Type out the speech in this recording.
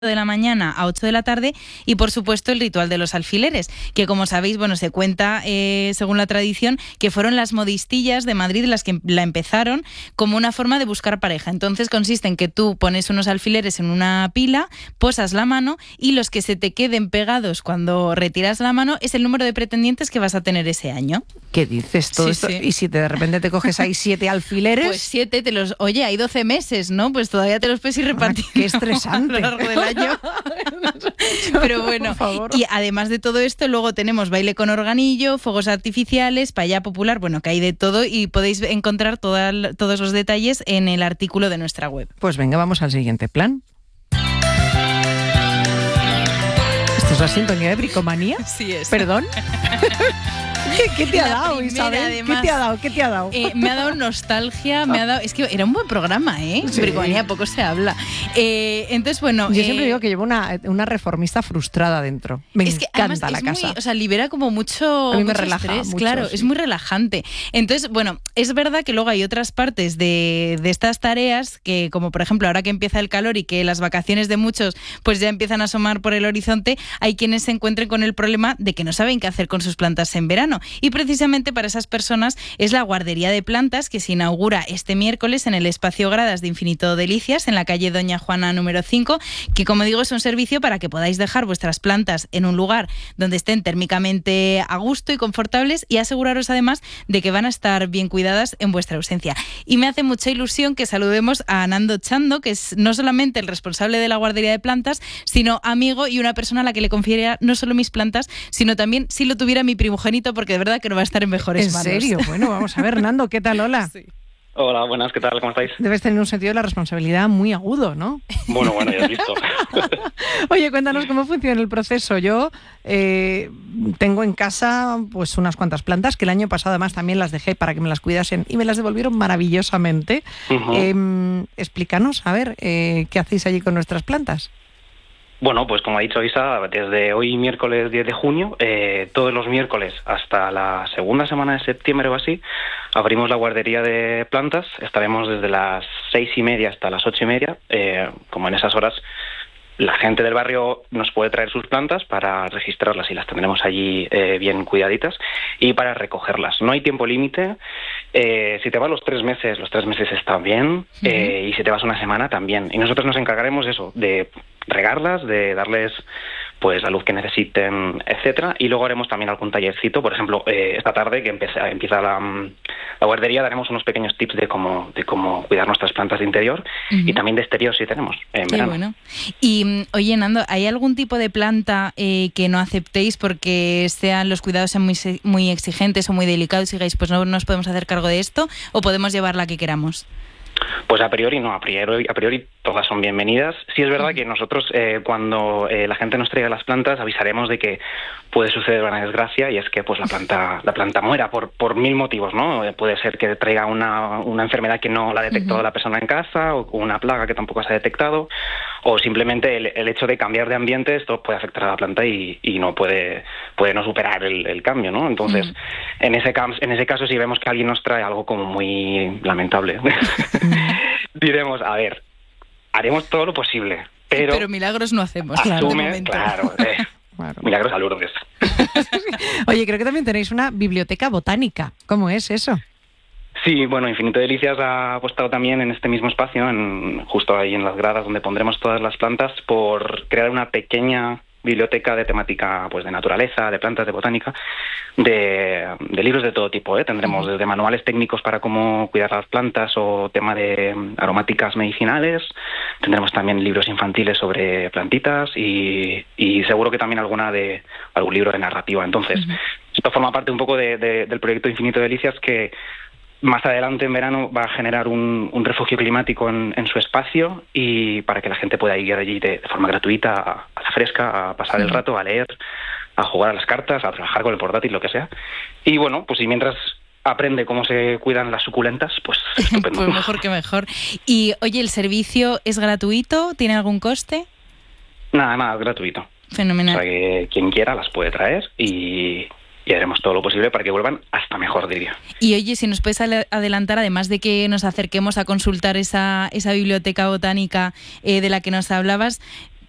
de la mañana a 8 de la tarde y por supuesto el ritual de los alfileres, que como sabéis, bueno, se cuenta según la tradición que fueron las modistillas de Madrid las que la empezaron como una forma de buscar pareja. Entonces consiste en que tú pones unos alfileres en una pila, posas la mano y los que se te queden pegados cuando retiras la mano es el número de pretendientes que vas a tener ese año. ¿Qué dices todo esto? Sí. Y si de repente te coges ahí 7 alfileres... Pues 7 te los... Oye, hay 12 meses, ¿no? Pues todavía te los puedes ir repartiendo. ¡Qué estresante! A lo largo del año. Pero bueno, y además de todo esto, luego tenemos baile con organillo, fuegos artificiales, paella popular, bueno, que hay de todo y podéis encontrar todos los detalles en el artículo de nuestra web. Pues venga, vamos al siguiente plan. ¿Esto es la sintonía de Bricomanía? Sí es. ¿Perdón? ¿Qué te ha dado, primera, Isabel? además, ¿Qué te ha dado? Me ha dado nostalgia, es que era un buen programa, ¿eh? Sí. Bricomanía, poco se habla. Entonces, bueno... Yo siempre digo que llevo una reformista frustrada dentro. Me encanta la casa. O sea, libera como mucho, a mí me mucho relaja estrés, mucho, claro, sí. Es muy relajante. Entonces, bueno, es verdad que luego hay otras partes de estas tareas que, como por ejemplo, ahora que empieza el calor y que las vacaciones de muchos pues ya empiezan a asomar por el horizonte, hay quienes se encuentren con el problema de que no saben qué hacer con sus plantas en verano. Y precisamente para esas personas es la guardería de plantas que se inaugura este miércoles en el espacio Gradas de Infinito Delicias, en la calle Doña Juana número 5, que como digo es un servicio para que podáis dejar vuestras plantas en un lugar donde estén térmicamente a gusto y confortables y aseguraros además de que van a estar bien cuidadas en vuestra ausencia. Y me hace mucha ilusión que saludemos a Nando Chando, que es no solamente el responsable de la guardería de plantas, sino amigo y una persona a la que le confiaría no solo mis plantas, sino también si lo tuviera mi primogénito, porque de verdad que no va a estar en mejores manos. ¿En serio? Bueno, vamos a ver, Nando, ¿qué tal? Hola. Sí. Hola, buenas, ¿qué tal? ¿Cómo estáis? Debes tener un sentido de la responsabilidad muy agudo, ¿no? Bueno, ya has visto. Oye, cuéntanos cómo funciona el proceso. Yo tengo en casa pues unas cuantas plantas que el año pasado además también las dejé para que me las cuidasen y me las devolvieron maravillosamente. Uh-huh. Explícanos, a ver, ¿qué hacéis allí con nuestras plantas? Bueno, pues como ha dicho Isa, desde hoy miércoles 10 de junio, todos los miércoles hasta la segunda semana de septiembre o así, abrimos la guardería de plantas. Estaremos desde las 6:30 hasta las 8:30. Como en esas horas la gente del barrio nos puede traer sus plantas para registrarlas y las tendremos allí bien cuidaditas y para recogerlas. No hay tiempo límite. Si te vas los 3 meses están bien. Uh-huh. Y si te vas una semana también. Y nosotros nos encargaremos eso, de regarlas, de darles pues la luz que necesiten, etcétera, y luego haremos también algún tallercito. Por ejemplo, esta tarde que empieza la guardería, daremos unos pequeños tips de cómo cuidar nuestras plantas de interior. Uh-huh. Y también de exterior si tenemos en verano. Bueno. Y oye, Nando, ¿hay algún tipo de planta que no aceptéis porque los cuidados sean muy exigentes o muy delicados y digáis, pues no nos podemos hacer cargo de esto, o podemos llevar la que queramos? Pues a priori no, a priori todas son bienvenidas. Sí es verdad que nosotros cuando la gente nos traiga las plantas avisaremos de que puede suceder una desgracia y es que pues la planta muera por 1000 motivos, ¿no? Puede ser que traiga una enfermedad que no la ha detectado uh-huh. la persona en casa o una plaga que tampoco se ha detectado, o simplemente el hecho de cambiar de ambiente, esto puede afectar a la planta y no puede no superar el cambio, ¿no? Entonces, uh-huh. en ese caso si vemos que alguien nos trae algo como muy lamentable, diremos, a ver, haremos todo lo posible, pero milagros no hacemos. Asume, claro. Milagros al Lourdes. Oye, creo que también tenéis una biblioteca botánica. ¿Cómo es eso? Sí, bueno, Infinito Delicias ha apostado también en este mismo espacio, justo ahí en las gradas donde pondremos todas las plantas, por crear una pequeña biblioteca de temática pues de naturaleza, de plantas, de botánica, de libros de todo tipo, ¿eh? Tendremos desde manuales técnicos para cómo cuidar las plantas o tema de aromáticas medicinales. Tendremos también libros infantiles sobre plantitas y seguro que también algún libro de narrativa. Entonces, esto forma parte un poco del proyecto Infinito Delicias, que más adelante en verano va a generar un refugio climático en su espacio, y para que la gente pueda ir allí de forma gratuita, a la fresca, a pasar el rato, a leer, a jugar a las cartas, a trabajar con el portátil, lo que sea. Y bueno, pues si mientras aprende cómo se cuidan las suculentas, pues estupendo. Pues mejor que mejor. Y oye, ¿el servicio es gratuito? ¿Tiene algún coste? Nada, gratuito. Fenomenal. O sea que quien quiera las puede traer y haremos todo lo posible para que vuelvan hasta mejor, diría. Y oye, si nos puedes adelantar, además de que nos acerquemos a consultar esa biblioteca botánica de la que nos hablabas,